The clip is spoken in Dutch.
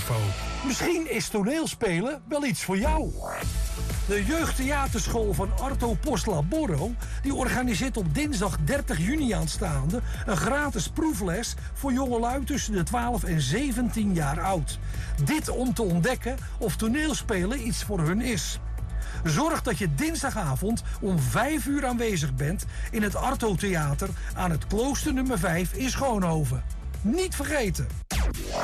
info. Misschien is toneelspelen wel iets voor jou. De jeugdtheaterschool van Arto Post-Laborro... die organiseert op dinsdag 30 juni aanstaande... een gratis proefles voor jongelui tussen de 12 en 17 jaar oud. Dit om te ontdekken of toneelspelen iets voor hun is. Zorg dat je dinsdagavond om 5 uur aanwezig bent... in het Arto Theater aan het Klooster nummer 5 in Schoonhoven. Niet vergeten!